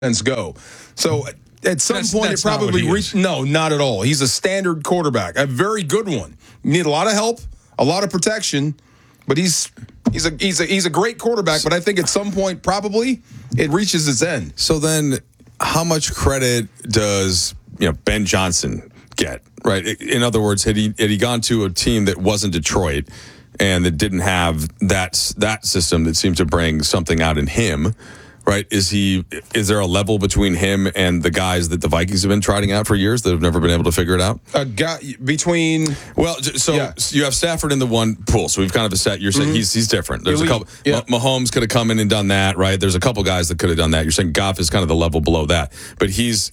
go. So at some point, that's it probably reached. No, not at all. He's a standard quarterback, a very good one. You need a lot of help, a lot of protection, but he's a great quarterback. But I think at some point, probably it reaches its end. So then, how much credit does Ben Johnson get? Right. In other words, had he gone to a team that wasn't Detroit and that didn't have that system that seemed to bring something out in him? Right? Is there a level between him and the guys that the Vikings have been trotting out for years that have never been able to figure it out? A guy between. Well, so you have Stafford in the one pool, so we've kind of set. You're saying he's different. There's a couple. Yeah. Mahomes could have come in and done that, right? There's a couple guys that could have done that. You're saying Goff is kind of the level below that, but is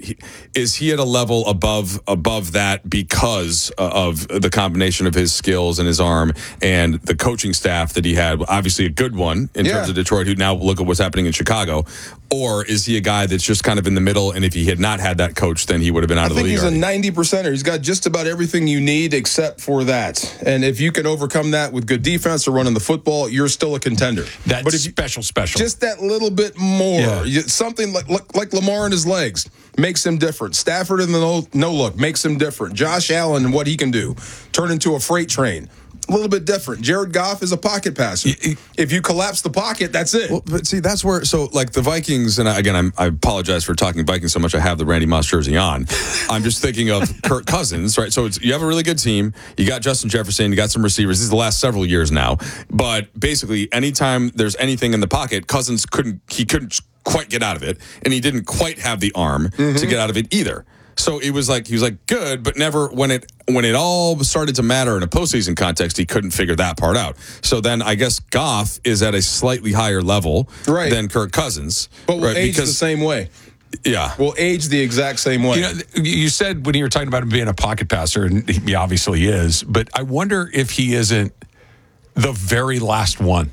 he at a level above that because of the combination of his skills and his arm and the coaching staff that he had? Obviously, a good one in terms of Detroit. Who now look at what's happening in Chicago. Or is he a guy that's just kind of in the middle, and if he had not had that coach, then he would have been out of the league? I think he's a 90%er. He's got just about everything you need except for that. And if you can overcome that with good defense or running the football, you're still a contender. That's special. Just that little bit more. Yeah. Something like Lamar and his legs makes him different. Stafford in the no-look makes him different. Josh Allen and what he can do. Turn into a freight train. A little bit different. Jared Goff is a pocket passer. If you collapse the pocket, that's it. Well, but see, that's where, so like the Vikings, and again, I apologize for talking Vikings so much. I have the Randy Moss jersey on. I'm just thinking of Kirk Cousins, right? So you have a really good team. You got Justin Jefferson. You got some receivers. This is the last several years now. But basically, anytime there's anything in the pocket, Cousins couldn't quite get out of it, and he didn't quite have the arm to get out of it either. So it was like he was good, but never when it all started to matter in a postseason context, he couldn't figure that part out. So then I guess Goff is at a slightly higher level than Kirk Cousins, but we'll age the same way. Yeah, we'll age the exact same way. You said when you were talking about him being a pocket passer, and he obviously is, but I wonder if he isn't the very last one.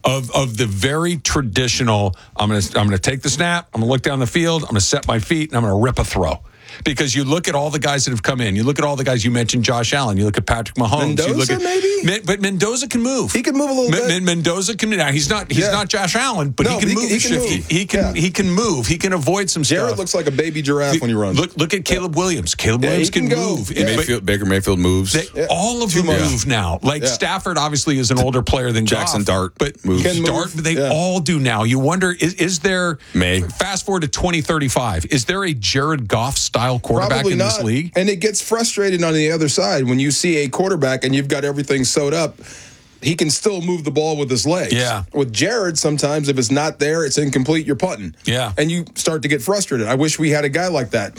Of the very traditional, I'm gonna take the snap, I'm gonna look down the field, I'm gonna set my feet, and I'm gonna rip a throw. Because you look at all the guys that have come in. You look at all the guys you mentioned, Josh Allen. You look at Patrick Mahomes. Mendoza, maybe? But Mendoza can move. He can move a little bit. Mendoza can. Now he's not Josh Allen, but he can move. He can move. He can avoid some stuff. Jared looks like a baby giraffe when he runs. Look at Caleb Williams. Caleb Williams can move. Baker Mayfield moves. All of them move now. Like Stafford obviously is an older player than Jackson Goff, Dart, but moves. They all do now. You wonder, is there? Fast forward to 2035. Is there a Jared Goff style quarterback in this league? And it gets frustrating on the other side when you see a quarterback and you've got everything sewed up. He can still move the ball with his legs. Yeah. With Jared, sometimes if it's not there, it's incomplete, you're punting. Yeah. And you start to get frustrated. I wish we had a guy like that.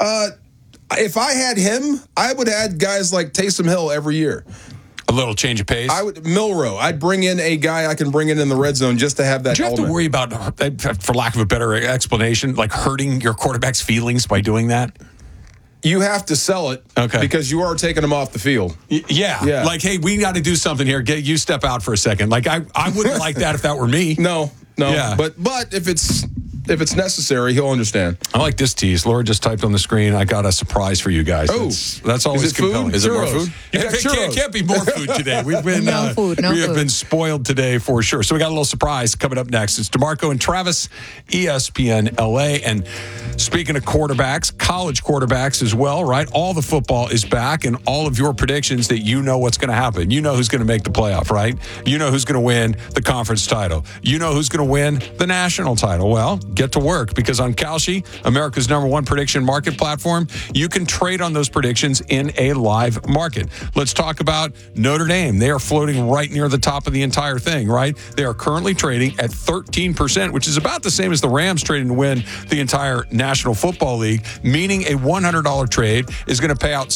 If I had him, I would add guys like Taysom Hill every year. A little change of pace. Milroe. I'd bring in a guy I can bring in the red zone just to have that. Do you have to worry about, for lack of a better explanation, like hurting your quarterback's feelings by doing that? You have to sell it because you are taking them off the field. Yeah. Like, hey, we got to do something here. You step out for a second. Like, I wouldn't like that if that were me. No. Yeah. But if it's necessary, he'll understand. I like this tease. Laura just typed on the screen, I got a surprise for you guys. Oh. That's always compelling. Food? Is it more food? It can't be more food today. We've been we have been spoiled today for sure. So we got a little surprise coming up next. It's DeMarco and Travis, ESPN LA. And speaking of quarterbacks, college quarterbacks as well, right? All the football is back, and all of your predictions that you know what's going to happen. You know who's going to make the playoff, right? You know who's going to win the conference title. You know who's going to win the national title. Well, get to work, because on Kalshi, America's #1 prediction market platform, you can trade on those predictions in a live market. Let's talk about Notre Dame. They are floating right near the top of the entire thing, right? They are currently trading at 13%, which is about the same as the Rams trading to win the entire National Football League, meaning a $100 trade is going to pay out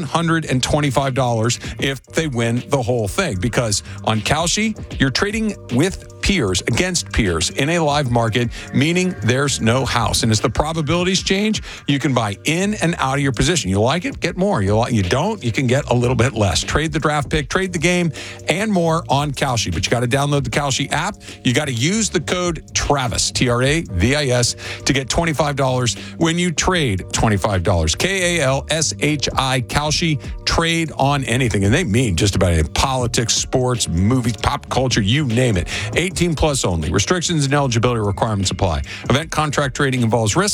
$725 if they win the whole thing. Because on Kalshi, you're trading with peers, against peers in a live market, meaning there's no house. And as the probabilities change, you can buy in and out of your position. You like it, get more. You don't, you can get a little bit less. Trade the draft pick, trade the game, and more on Kalshi. But you got to download the Kalshi app. You got to use the code TRAVIS, TRAVIS, to get $25 when you trade $25. KALSHI, Kalshi, trade on anything. And they mean just about anything. Politics, sports, movies, pop culture, you name it. 18 plus only. Restrictions and eligibility requirements apply. Event contract trading involves risk.